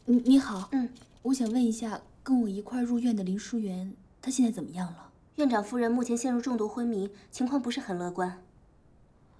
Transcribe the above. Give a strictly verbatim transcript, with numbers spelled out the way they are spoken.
你你好， 嗯， 我想问一下，跟我一块入院的林淑媛，她现在怎么样了？ 院长夫人目前陷入重度昏迷，情况不是很乐观。